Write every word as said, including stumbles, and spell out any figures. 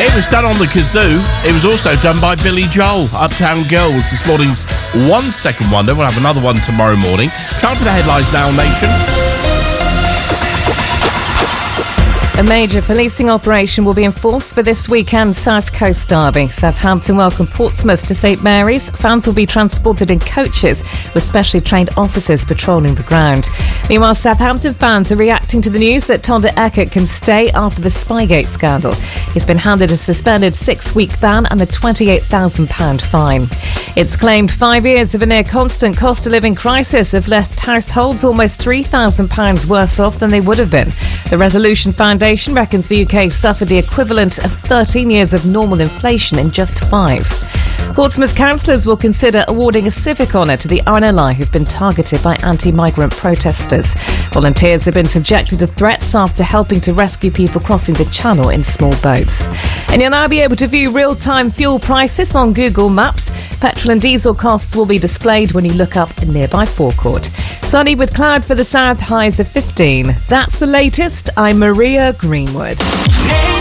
It was done on the kazoo. It was also done by Billy Joel. Uptown Girl was this morning's one second wonder. We'll have another one tomorrow morning. Time for the headlines now, Nation. A major policing operation will be enforced for this weekend's South Coast derby. Southampton welcome Portsmouth to St Mary's. Fans will be transported in coaches with specially trained officers patrolling the ground. Meanwhile, Southampton fans are reacting to the news that Tonda Eckert can stay after the Spygate scandal. He's been handed a suspended six-week ban and a twenty-eight thousand pounds fine. It's claimed five years of a near-constant cost-of-living crisis have left households almost three thousand pounds worse off than they would have been. The Resolution Foundation reckons the U K suffered the equivalent of thirteen years of normal inflation in just five. Portsmouth councillors will consider awarding a civic honour to the R N L I who've been targeted by anti-migrant protesters. Volunteers have been subjected to threats after helping to rescue people crossing the channel in small boats. And you'll now be able to view real-time fuel prices on Google Maps. Petrol and diesel costs will be displayed when you look up a nearby forecourt. Sunny with cloud for the south, highs of fifteen. That's the latest. I'm Maria Greenwood. Hey.